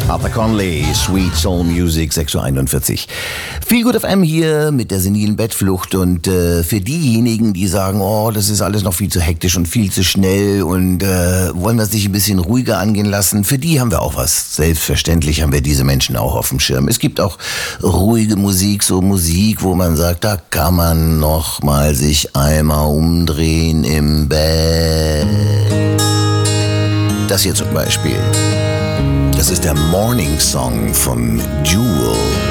Arthur Conley, Sweet Soul Music, 6:41 Uhr. Viel gut FM hier mit der senilen Bettflucht und für diejenigen, die sagen, oh, das ist alles noch viel zu hektisch und viel zu schnell und wollen wir es nicht ein bisschen ruhiger angehen lassen, für die haben wir auch was. Selbstverständlich haben wir diese Menschen auch auf dem Schirm. Es gibt auch ruhige Musik, so Musik, wo man sagt, da kann man noch mal sich einmal umdrehen im Bett. Das hier zum Beispiel. Das ist der Morning Song von Jewel.